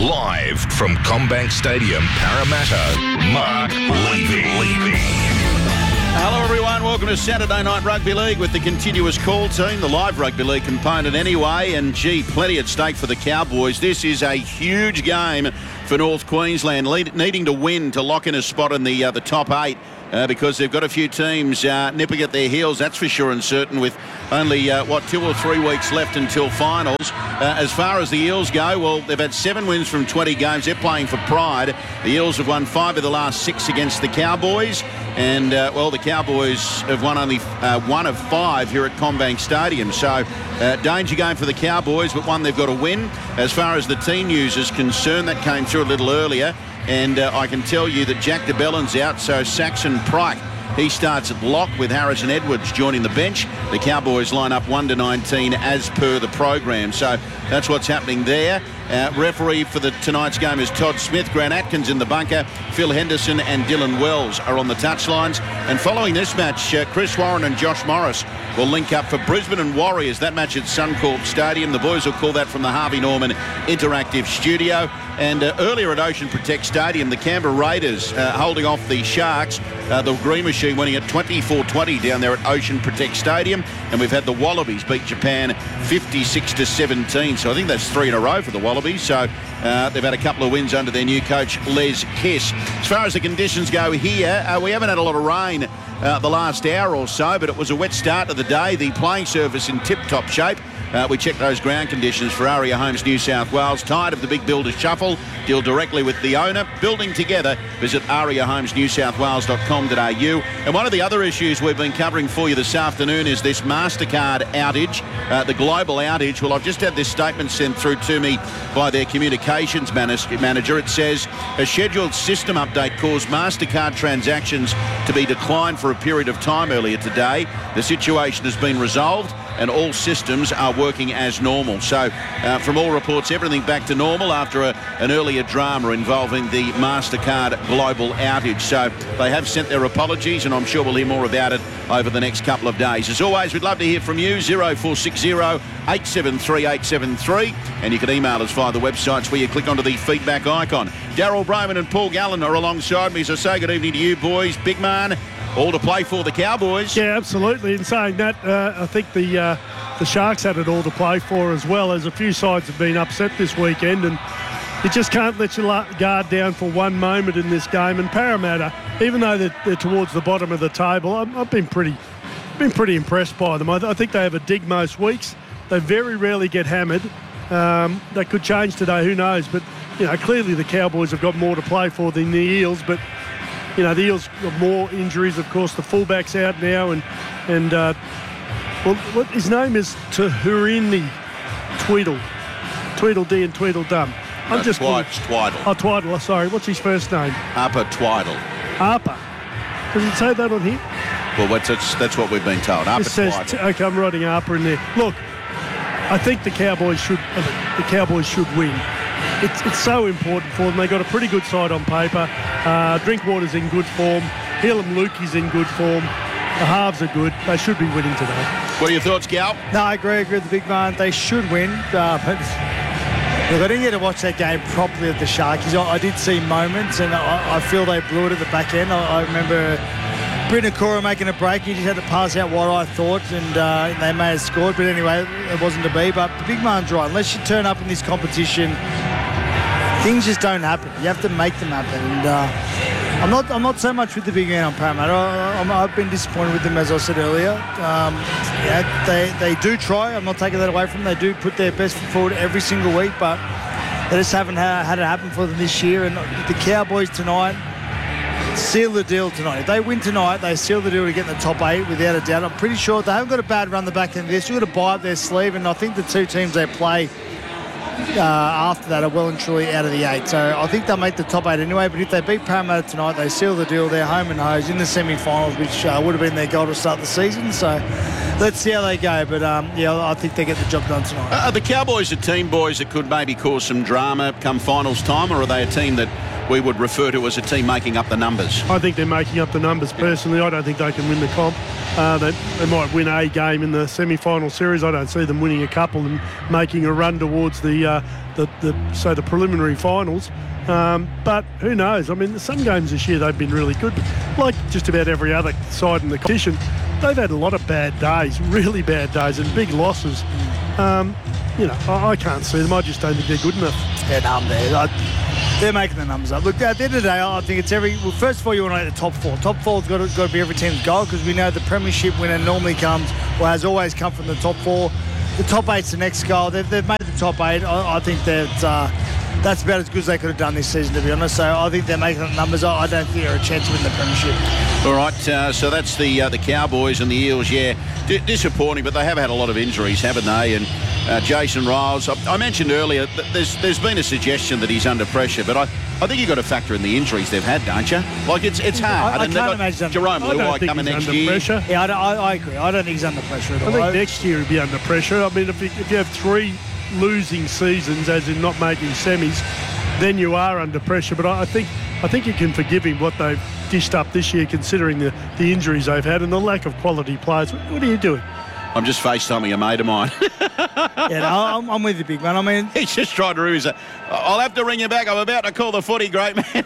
Live from Combank Stadium, Parramatta, Mark Levy. Hello everyone, welcome to Saturday Night Rugby League with the continuous call team, the live rugby league component anyway, and plenty at stake for the Cowboys. This is a huge game for North Queensland, needing to win to lock in a spot in the top 8. Because they've got a few teams nipping at their heels, that's for sure and certain, with only, 2 or 3 weeks left until finals. As far as the Eels go, well, they've had 7 wins from 20 games. They're playing for pride. The Eels have won 5 of the last 6 against the Cowboys. And, the Cowboys have won only 1 of 5 here at Combank Stadium. So, danger game for the Cowboys, but one they've got to win. As far as the team news is concerned, that came through a little earlier. And I can tell you that Jack de Bellin's out, so Saxon Pryke, he starts at lock with Harrison Edwards joining the bench. The Cowboys line up 1-19 as per the program. So that's what's happening there. Referee for tonight's game is Todd Smith. Grant Atkins in the bunker. Phil Henderson and Dylan Wells are on the touchlines. And following this match, Chris Warren and Josh Morris will link up for Brisbane and Warriors. That match at Suncorp Stadium. The boys will call that from the Harvey Norman Interactive Studio. And earlier at Ocean Protect Stadium, the Canberra Raiders holding off the Sharks. The Green Machine winning at 24-20 down there at Ocean Protect Stadium. And we've had the Wallabies beat Japan 56-17. So I think that's 3 in a row for the Wallabies. So they've had a couple of wins under their new coach, Les Kiss. As far as the conditions go here, we haven't had a lot of rain the last hour or so, but it was a wet start to the day. The playing surface in tip-top shape. We checked those ground conditions for Aria Homes New South Wales. Tired of the big builder shuffle? Deal directly with the owner. Building together. Visit ariahomesnewsouthwales.com.au. And one of the other issues we've been covering for you this afternoon is this MasterCard outage, the global outage. Well, I've just had this statement sent through to me by their communications manager. It says, a scheduled system update caused MasterCard transactions to be declined for a period of time earlier today. The situation has been resolved and all systems are working as normal. So from all reports, everything back to normal after an earlier drama involving the MasterCard global outage. So they have sent their apologies, and I'm sure we'll hear more about it over the next couple of days. As always, we'd love to hear from you, 0460 873 873, and you can email us via the websites where you click onto the feedback icon. Daryl Broman and Paul Gallen are alongside me, so say good evening to you boys. Big man, all to play for the Cowboys. Yeah, absolutely. In saying that, I think the Sharks had it all to play for as well, as a few sides have been upset this weekend, and you just can't let your guard down for one moment in this game. And Parramatta, even though they're towards the bottom of the table, I've been pretty impressed by them. I think they have a dig most weeks. They very rarely get hammered. That could change today, who knows? But clearly the Cowboys have got more to play for than the Eels, but the Eels have more injuries. Of course, the fullback's out now, and what his name is Tuhirini Tweedledee and Tweedledum. Twiddle. Oh, Twiddle. Sorry, what's his first name? Harper Twiddle. Harper. Does it say that on here? Well, that's what we've been told. Harper Twiddle. Okay, I'm writing Harper in there. Look, I think the Cowboys should win. It's so important for them. They've got a pretty good side on paper. Drinkwater's in good form. Helam Lukey's in good form. The halves are good. They should be winning today. What are your thoughts, Gal? No, I agree with the big man. They should win. But look, I didn't get to watch that game properly at the Sharkies. I did see moments, and I feel they blew it at the back end. I remember Briton Okoro making a break. He just had to pass out what I thought, and they may have scored. But anyway, it wasn't to be. But the big man's right. Unless you turn up in this competition, things just don't happen. You have to make them happen. And I'm not so much with the big man on Parramatta. I've been disappointed with them, as I said earlier. They do try. I'm not taking that away from them. They do put their best foot forward every single week, but they just haven't had it happen for them this year. And the Cowboys tonight seal the deal tonight. If they win tonight, they seal the deal to get in the top 8 without a doubt. I'm pretty sure they haven't got a bad run the back end of this. You've got to buy up their sleeve, and I think the two teams they play after that are well and truly out of the 8. So I think they'll make the top 8 anyway, but if they beat Parramatta tonight, they seal the deal. They're home and hosed in the semi-finals, which would have been their goal to start the season. So let's see how they go, but I think they get the job done tonight. Are the Cowboys a team, boys, that could maybe cause some drama come finals time, or are they a team that we would refer to as a team making up the numbers? I think they're making up the numbers personally. I don't think they can win the comp. They might win a game in the semi-final series. I don't see them winning a couple and making a run towards the preliminary finals. But who knows? I mean, some games this year they've been really good. Like just about every other side in the competition, they've had a lot of bad days, really bad days, and big losses. I can't see them. I just don't think they're good enough. Yeah, they're making the numbers up. Look, at the end of the day, I think it's first of all, you want to make the top four. Top four's got to be every team's goal, because we know the premiership winner normally comes, or has always come from the top four. The top eight's the next goal. They've made the top eight. I think that's about as good as they could have done this season, to be honest. So I think they're making the numbers. I don't think they're a chance to win the premiership. All right, so that's the Cowboys and the Eels, yeah. Disappointing, but they have had a lot of injuries, haven't they? And Jason Riles, I mentioned earlier that there's been a suggestion that he's under pressure, but I think you've got to factor in the injuries they've had, don't you? Like, it's hard. I can't imagine. Jerome Luai coming next year. Pressure. Yeah, I agree. I don't think he's under pressure at all. I think next year he'll be under pressure. I mean, if you have 3 losing seasons, as in not making semis, then you are under pressure. But I think you can forgive him what they've dished up this year, considering the injuries they've had and the lack of quality players. What are you doing? I'm just FaceTiming a mate of mine. Yeah, no, I'm with you, big man. I mean, he's just trying to ruin. I'll have to ring you back. I'm about to call the footy, great man.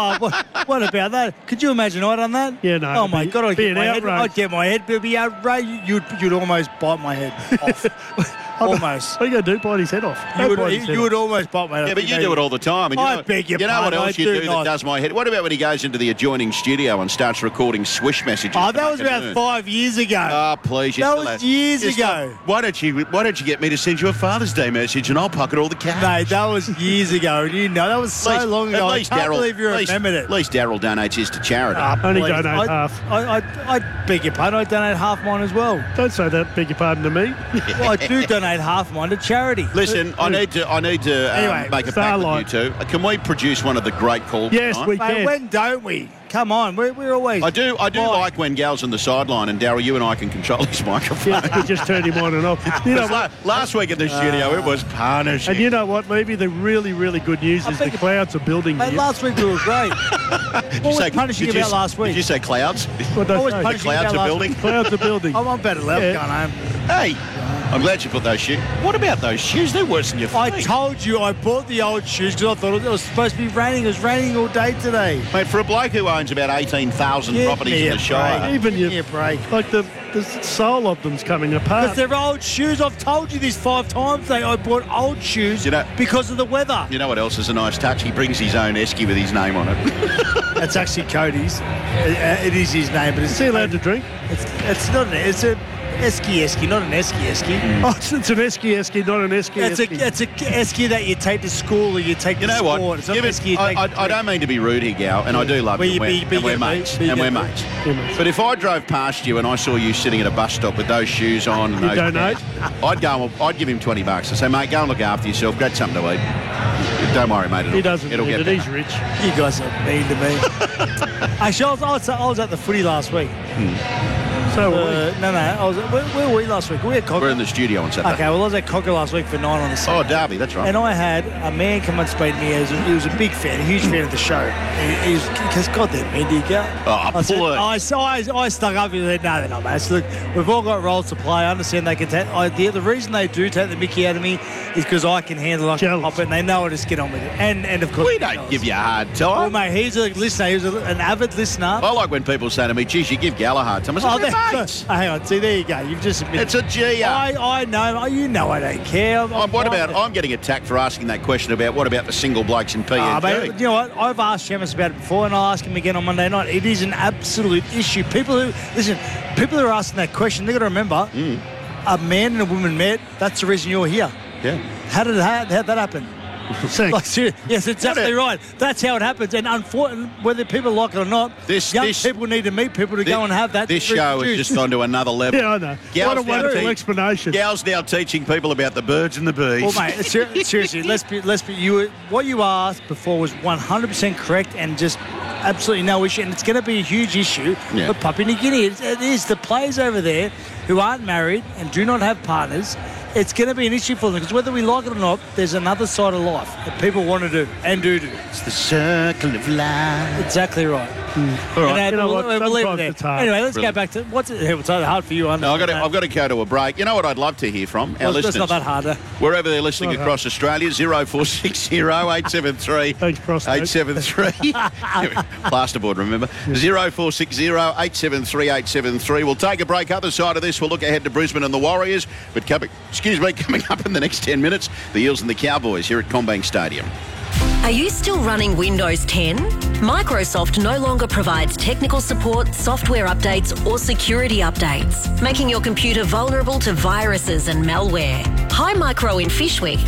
what about that? Could you imagine I done that? Yeah, no. Oh my God, I'd get my head. It'd be outrage. You'd almost bite my head off. Almost. What are you going to do? Bite his head off? You would almost bite my head off. Yeah, but you do it all the time. And I beg your pardon. You know what else you do not. that does my head? What about when he goes into the adjoining studio and starts recording swish messages? Oh, that was about 5 years ago. Oh, please. That was years ago. Why don't you get me to send you a Father's Day message and I'll pocket all the cash? Mate, that was years ago. You know, that was so long ago. I can't believe you remembered it. At least Daryl donates his to charity. Only donate half. I beg your pardon. I donate half mine as well. Don't say that, beg your pardon, to me. Well, I do donate half mine to charity. Listen, I need to anyway, make a pact with you two. Can we produce one of the great calls? Yes, tonight? we can. Mate, when don't we? Come on, we're always. I do like when Gal's on the sideline and Daryl, you and I can control his microphone. Yeah, we just turn him on and off. You know what? Last week in the studio, it was punishing. And you know what, Levy? The really, really good news is the clouds are building. Mate, last week we were great. What was punishing about last week? Did you say clouds? What was punishing clouds are building? Clouds are building. I'm better left going home. Hey, I'm glad you put those shoes. What about those shoes? They're worse than your feet. I told you I bought the old shoes because I thought it was supposed to be raining. It was raining all day today. Mate, for a bloke who owns about 18,000 properties in the Shire. Even give me a break. Like the sole of them's coming apart. Because they're old shoes. I've told you this 5 times. I bought old shoes because of the weather. You know what else is a nice touch? He brings his own esky with his name on it. That's actually Cody's. It is his name, but is he allowed to drink? It's not. It's a esky, not an esky. Oh, it's an esky, not an esky. It's a esky that you take to school or you take to sport. You know what? It's not esky I don't mean to be rude here, Gal, and I do love you. We're mates. But if I drove past you and I saw you sitting at a bus stop with those shoes on, and I'd give him $20. I'd say, mate, go and look after yourself. Grab something to eat. Don't worry, mate. He doesn't it'll need get it. He's rich. You guys are mean to me. Actually, I was at the footy last week. So where were we last week? We're in the studio on Saturday. Okay, well, I was at Cocker last week for 9 on the Saturday. Oh, Derby, that's right. And I had a man come and speak to me. He was a big fan, a huge fan of the show. He was, because God, they're mean, go. I stuck up and said, no, they're not, mate. I said, look, we've all got roles to play. I understand they can take. The reason they do take the mickey out of me is because I can handle it, and they know how to just get on with it. And of course, we don't give you a hard time. Well, mate, he's a listener. He's an avid listener. I like when people say to me, geez, you give Gal a hard time. Hang on, see, there you go. You've just admitted. It's a G. I know. You know I don't care. I'm getting attacked for asking that question about what about the single blokes in PNG? You know what? I've asked Shemus about it before, and I'll ask him again on Monday night. It is an absolute issue. People who are asking that question, they've got to remember, a man and a woman met. That's the reason you're here. Yeah. How'd that happen? Yes, exactly right. That's how it happens. And unfortunately, whether people like it or not, young people need to meet people to go and have that. This show has just gone to another level. Yeah, I know. What a wonderful explanation. Gal's now teaching people about the birds and the bees. Well, mate, seriously, let's be. What you asked before was 100% correct and just absolutely no issue. And it's going to be a huge issue for Papua New Guinea. It is the players over there who aren't married and do not have partners. it's going to be an issue for them because whether we like it or not, there's another side of life that people want to do and do. It's the circle of life. Exactly right. All right. And You know what? we'll leave it Sometimes there. it's hard. Anyway, let's Brilliant. go back to what's it? It's hard for you. No, I've got to go to a break. You know what I'd love to hear from our It's listeners? not that harder. Wherever they're listening Not across Australia, 0460 873 Thanks, prostate. 873. Plasterboard, remember? 0460 873 873. We'll take a break. Other side of this, we'll look ahead to Brisbane and the Warriors. But coming up in the next 10 minutes, the Eels and the Cowboys here at CommBank Stadium. Are you still running Windows 10? Microsoft no longer provides technical support, software updates or security updates, making your computer vulnerable to viruses and malware. Hi Micro in Fishwick